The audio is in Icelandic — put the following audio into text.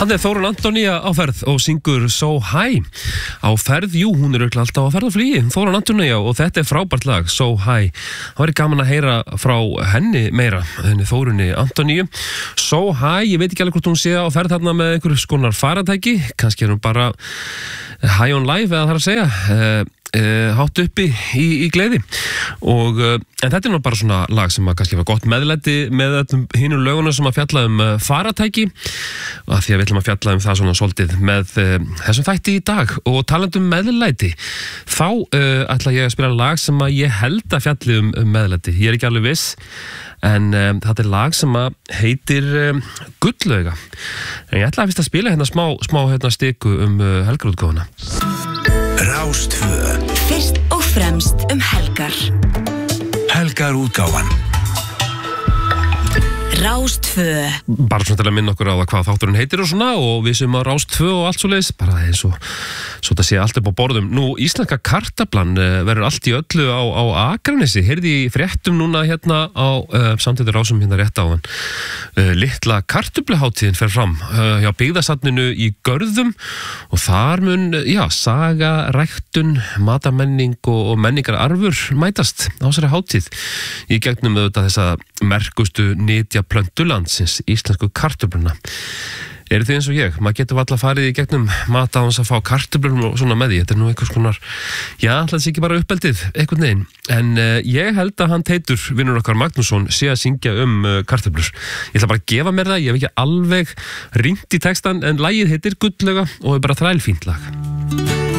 Hann Þórunn Antonía á ferð og syngur So High. Á ferð, jú, hún örugglega alltaf á ferð og flugi, Þórunn Antonía, og þetta frábært lag, So High. Það væri gaman að heyra frá henni meira, henni Þórunni Antoníu. So High, ég veit ekki alveg hvort hún sé á ferð þarna með einhverjum skonar faratæki, kannski hún bara high on life, eða það að segja, hátt uppi í gleði. Og en þetta nú bara svona lag sem kannski var gott meðlæti með hinum lögunum sem að fjalla faratæki, og því að við ætlum að fjalla það svona svolítið með þessum þætti í dag. Og talandi meðlæti, þá ætla ég að spila lag sem að ég held að fjalli meðlæti, ég ekki alveg viss, en þetta lag sem að heitir Gullauga. En ég ætla að fyrst að spila hérna smá stiku helgarútgáfuna. Rás 2. Fyrst og fremst helgar. Helgarútgáfan. Rás 2. Bara svona til að minna okkur á það hvað þátturinn heitir og svona, og við sem á Rás 2 og allt svoleiðis, bara eins og svo þetta sé allt upp á borðum. Nú, íslenska kartaflan verður allt í öllu á Akranesi. Heyrði í fréttum núna hérna á samtíður Rásum hérna rétt áðan. Litla kartöfluhátíðin fer fram hjá byggðasafninu í Görðum, og þar mun, saga, ræktun, matamenning og menningararfur mætast á þessari hátíð í gegnum auðvitað þessa merkustu nytja plöntulandsins, íslensku kartöfluna. Eru þið eins og ég? Maður getur alltaf farið í gegnum mat á þess að fá kartöflur og svona með því. Þetta nú einhvers konar, alltaf sé ekki bara uppeldið, einhvern veginn. En ég held að hann Teitur, vinnur okkar Magnússon, sé að syngja kartöflur. Ég ætla bara að gefa mér það, ég hef ekki alveg rýnt í textan, en lagið heitir Gullauga og er bara þrælfínt lag.